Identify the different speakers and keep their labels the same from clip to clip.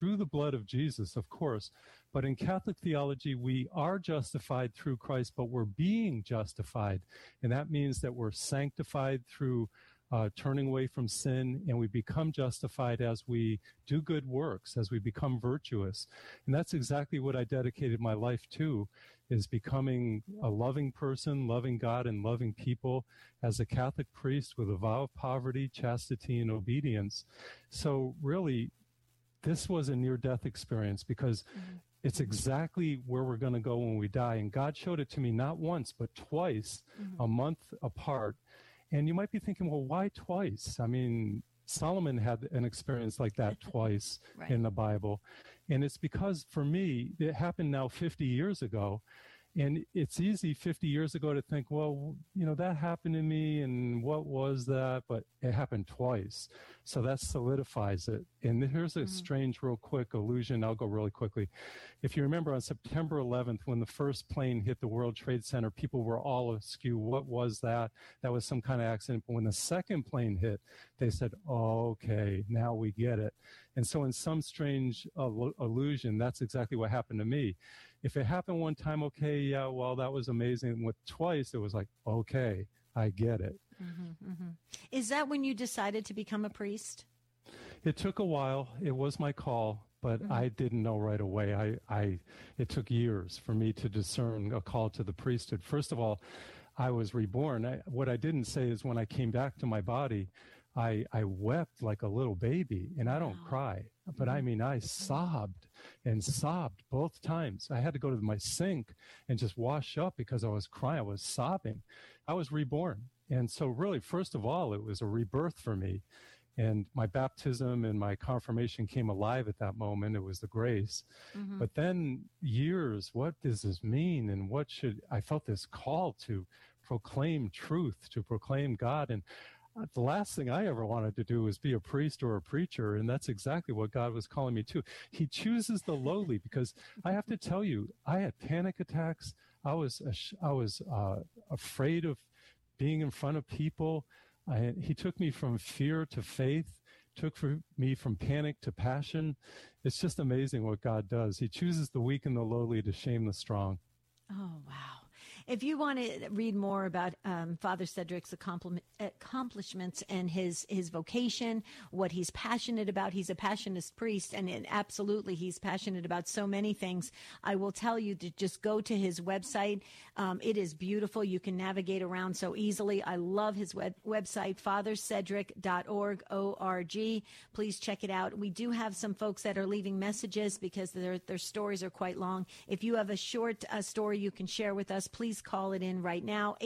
Speaker 1: through the blood of Jesus, of course. But in Catholic theology, we are justified through Christ, but we're being justified. And that means that we're sanctified through turning away from sin, and we become justified as we do good works, as we become virtuous. And that's exactly what I dedicated my life to, is becoming a loving person, loving God and loving people as a Catholic priest with a vow of poverty, chastity, and obedience. So really, this was a near-death experience because it's exactly where we're going to go when we die. And God showed it to me not once, but twice, a month apart. And you might be thinking, well, why twice? I mean, Solomon had an experience like that twice in the Bible. And it's because, for me, it happened now 50 years ago. And it's easy 50 years ago to think, well, you know, that happened to me, and what was that? But it happened twice. So that solidifies it. And here's a strange, real quick illusion. I'll go really quickly. If you remember on September 11th, when the first plane hit the World Trade Center, people were all askew. What was that? That was some kind of accident. But when the second plane hit, they said, oh, okay, now we get it. And so in some strange illusion, that's exactly what happened to me. If it happened one time, okay, yeah, well, that was amazing. With twice, it was like, okay, I get it.
Speaker 2: Is that when you decided to become a priest?
Speaker 1: It took a while. It was my call, but I didn't know right away. It took years for me to discern a call to the priesthood. First of all, I was reborn. What I didn't say is when I came back to my body, I wept like a little baby, and I don't cry. But I mean, I sobbed and sobbed both times. I had to go to my sink and just wash up because I was crying. I was sobbing. I was reborn. And so really, first of all, it was a rebirth for me. And my baptism and my confirmation came alive at that moment. It was the grace. But then years, what does this mean? And I felt this call to proclaim truth, to proclaim God. And the last thing I ever wanted to do was be a priest or a preacher, and that's exactly what God was calling me to. He chooses the lowly, because I have to tell you, I had panic attacks. I was afraid of being in front of people. He took me from fear to faith, took me from panic to passion. It's just amazing what God does. He chooses the weak and the lowly to shame the strong.
Speaker 2: Oh, wow. If you want to read more about Father Cedric's accomplishments and his vocation, what he's passionate about, he's a passionate priest, and absolutely he's passionate about so many things. I will tell you to just go to his website. It is beautiful. You can navigate around so easily. I love his website, fathercedric.org. Please check it out. We do have some folks that are leaving messages because their stories are quite long. If you have a short story you can share with us, please call it in right now,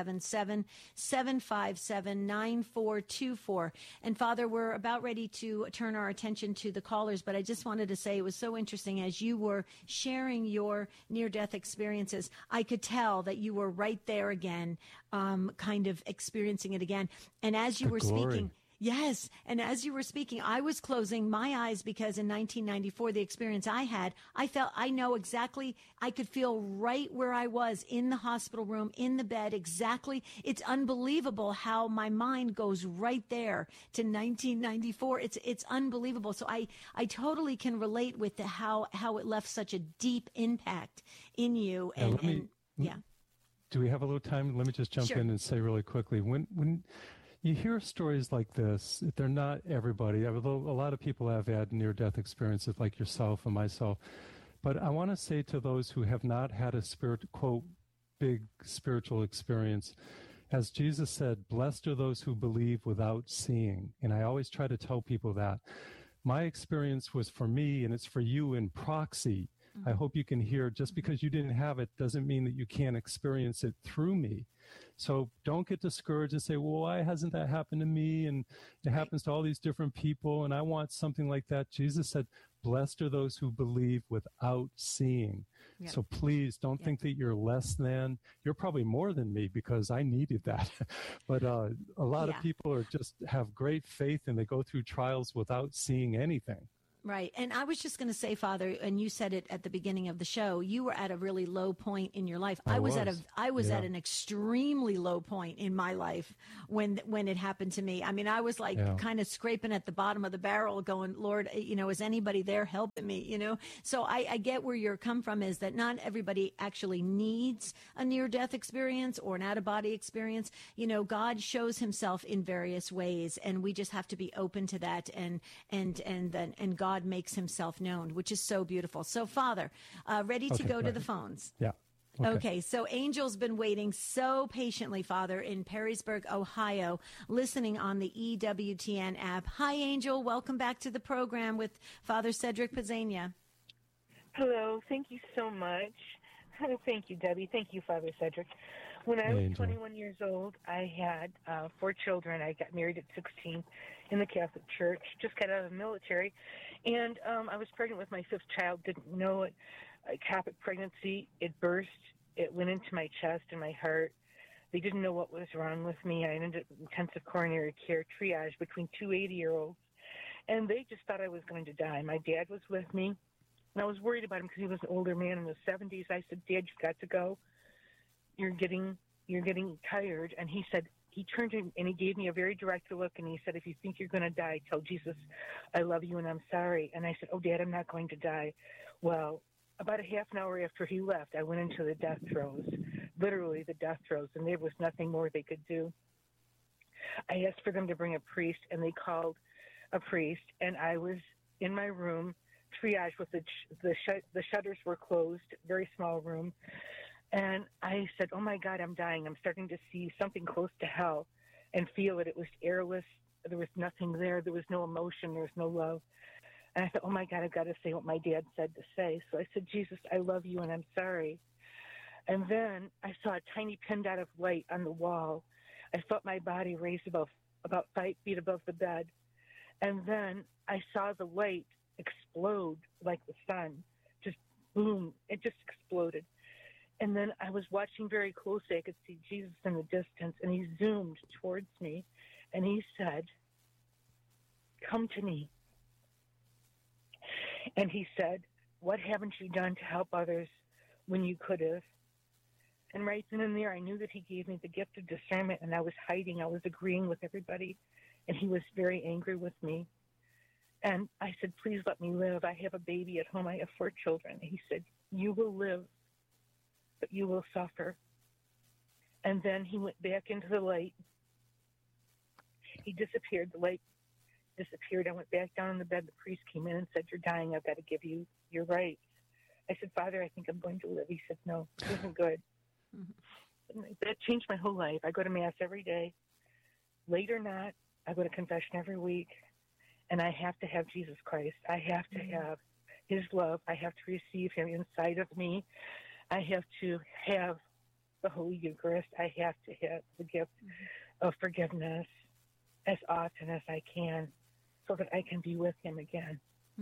Speaker 2: 877-757-9424. And Father, we're about ready to turn our attention to the callers, but I just wanted to say it was so interesting as you were sharing your near-death experiences. I could tell that you were right there again, kind of experiencing it again. And as you were speaking... Yes. And as you were speaking, I was closing my eyes because in 1994, the experience I had, I could feel right where I was in the hospital room, in the bed, exactly. It's unbelievable how my mind goes right there to 1994. It's unbelievable. So I totally can relate with how it left such a deep impact in you. Do
Speaker 1: we have a little time? Let me just jump in and say really quickly, when you hear stories like this, they're not everybody. A lot of people have had near-death experiences like yourself and myself. But I want to say to those who have not had a quote, big spiritual experience, as Jesus said, blessed are those who believe without seeing. And I always try to tell people that. My experience was for me, and it's for you in proxy. I hope you can hear, just because you didn't have it doesn't mean that you can't experience it through me. So don't get discouraged and say, well, why hasn't that happened to me? And it happens to all these different people, and I want something like that. Jesus said, blessed are those who believe without seeing. Yep. So please don't think that you're less than. You're probably more than me because I needed that. But a lot of people just have great faith, and they go through trials without seeing anything.
Speaker 2: Right. And I was just going to say, Father, and you said it at the beginning of the show, you were at a really low point in your life. I was at an extremely low point in my life when it happened to me. I mean, I was like kind of scraping at the bottom of the barrel going, Lord, is anybody there helping me? So I get where you're come from, is that not everybody actually needs a near-death experience or an out-of-body experience. God shows himself in various ways, and we just have to be open to that, and God makes himself known, which is so beautiful. So, Father, ready to go to the phones?
Speaker 1: Yeah.
Speaker 2: Okay. So Angel's been waiting so patiently, Father, in Perrysburg, Ohio, listening on the EWTN app. Hi, Angel. Welcome back to the program with Father Cedric Pizzania.
Speaker 3: Hello. Thank you so much. Thank you, Debbie. Thank you, Father Cedric. When I was 21 years old, I had 4 children. I got married at 16 in the Catholic Church, just got out of the military. And I was pregnant with my 5th child, didn't know it. Ectopic pregnancy, it burst. It went into my chest and my heart. They didn't know what was wrong with me. I ended up in intensive coronary care triage between 2 80-year-olds. And they just thought I was going to die. My dad was with me. And I was worried about him because he was an older man in his 70s. I said, Dad, you've got to go. You're getting tired. And he said, he turned in and he gave me a very direct look, and he said, if you think you're going to die, tell Jesus I love you and I'm sorry. And I said, oh, Dad, I'm not going to die. Well, about a half an hour after he left, I went into the death throes, literally the death throes, and there was nothing more they could do. I asked for them to bring a priest, and they called a priest, and I was in my room, triage with the shutters were closed, very small room. And I said, oh, my God, I'm dying. I'm starting to see something close to hell and feel it. It was airless. There was nothing there. There was no emotion. There was no love. And I thought, oh, my God, I've got to say what my dad said to say. So I said, Jesus, I love you and I'm sorry. And then I saw a tiny pin dot of light on the wall. I felt my body raised about 5 feet above the bed. And then I saw the light explode like the sun. Just boom. It just exploded. And then I was watching very closely. I could see Jesus in the distance, and he zoomed towards me, and he said, come to me. And he said, what haven't you done to help others when you could have? And right then and there, I knew that he gave me the gift of discernment, and I was hiding. I was agreeing with everybody, and he was very angry with me. And I said, please let me live. I have a baby at home. I have 4 children. And he said, you will live, but you will suffer. And then he went back into the light. He disappeared. The light disappeared. I went back down in the bed. The priest came in and said, you're dying. I've got to give you your rights. I said, Father, I think I'm going to live. He said, no, it isn't good. Mm-hmm. That changed my whole life. I go to Mass every day. Late or not, I go to confession every week. And I have to have Jesus Christ. I have to have his love. I have to receive him inside of me. I have to have the Holy Eucharist. I have to have the gift of forgiveness as often as I can so that I can be with him again.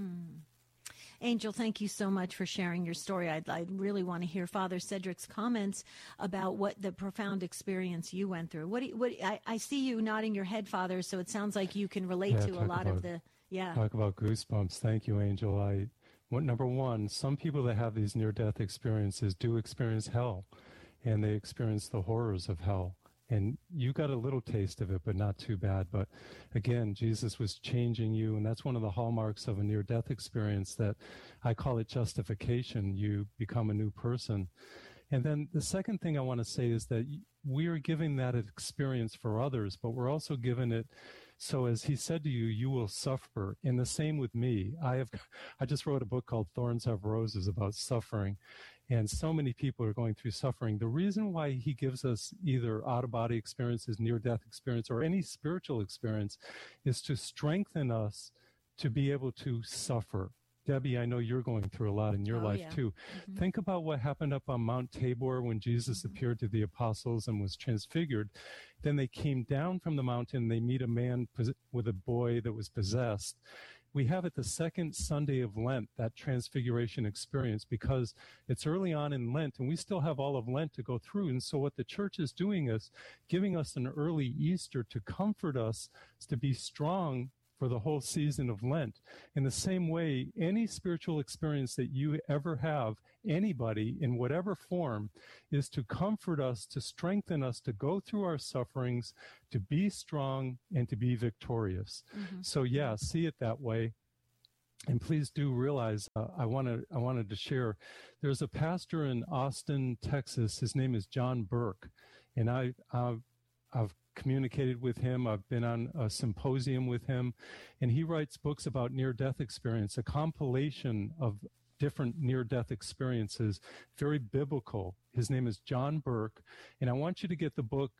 Speaker 2: Angel, thank you so much for sharing your story. I really want to hear Father Cedric's comments about what the profound experience you went through. I see you nodding your head, Father, so it sounds like you can relate to a lot of the... Yeah.
Speaker 1: Talk about goosebumps. Thank you, Angel. Number one, some people that have these near-death experiences do experience hell, and they experience the horrors of hell. And you got a little taste of it, but not too bad. But again, Jesus was changing you, and that's one of the hallmarks of a near-death experience that I call it justification. You become a new person. And then the second thing I want to say is that we are giving that experience for others, but we're also giving it so as he said to you, you will suffer. And the same with me. I just wrote a book called Thorns Have Roses about suffering. And so many people are going through suffering. The reason why he gives us either out-of-body experiences, near-death experience, or any spiritual experience is to strengthen us to be able to suffer. Debbie, I know you're going through a lot in your life too. Mm-hmm. Think about what happened up on Mount Tabor when Jesus appeared to the apostles and was transfigured. Then they came down from the mountain. They meet a man with a boy that was possessed. We have it the second Sunday of Lent, that transfiguration experience, because it's early on in Lent and we still have all of Lent to go through. And so what the church is doing is giving us an early Easter to comfort us, to be strong for the whole season of Lent. In the same way, any spiritual experience that you ever have, anybody in whatever form, is to comfort us, to strengthen us, to go through our sufferings, to be strong, and to be victorious. So yeah, see it that way. And please do realize, I wanted to share, there's a pastor in Austin, Texas. His name is John Burke, and I've communicated with him. I've been on a symposium with him, and he writes books about near-death experience, a compilation of different near-death experiences, very biblical. His name is John Burke, and I want you to get the book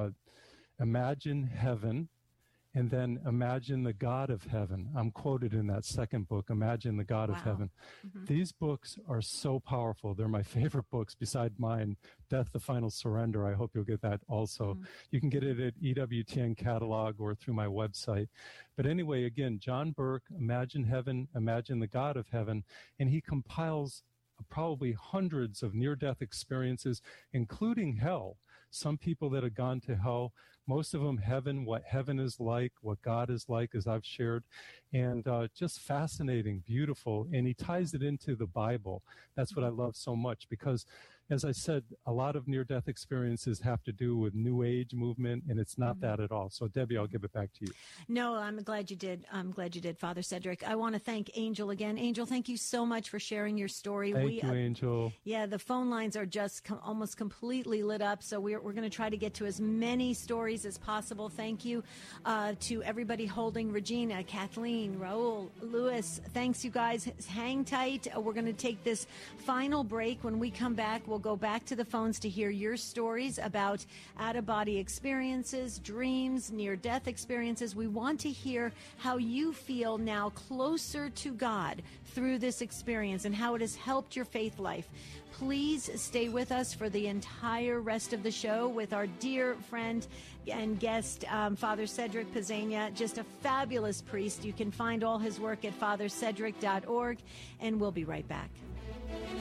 Speaker 1: Imagine Heaven, and then Imagine the God of Heaven. I'm quoted in that second book, Imagine the God of Heaven. These books are so powerful. They're my favorite books beside mine, Death, the Final Surrender. I hope you'll get that also. You can get it at EWTN catalog or through my website. But anyway, again, John Burke, Imagine Heaven, Imagine the God of Heaven, and he compiles probably hundreds of near-death experiences, including hell. Some people that have gone to hell, most of them heaven, what heaven is like, what God is like, as I've shared, and just fascinating, beautiful. And he ties it into the Bible. That's what I love so much, because as I said, a lot of near-death experiences have to do with New Age movement, and it's not that at all. So, Debbie, I'll give it back to you.
Speaker 2: No, I'm glad you did. I'm glad you did, Father Cedric. I want to thank Angel again. Angel, thank you so much for sharing your story.
Speaker 1: Thank you, Angel.
Speaker 2: Yeah, the phone lines are just almost completely lit up, so we're going to try to get to as many stories as possible. Thank you to everybody holding, Regina, Kathleen, Raul, Louis. Thanks, you guys. Hang tight. We're going to take this final break. When we come back, we'll go back to the phones to hear your stories about out-of-body experiences, dreams, near-death experiences. We want to hear how you feel now closer to God through this experience and how it has helped your faith life. Please stay with us for the entire rest of the show with our dear friend and guest, Father Cedric Pizzania, just a fabulous priest. You can find all his work at fathercedric.org, and we'll be right back.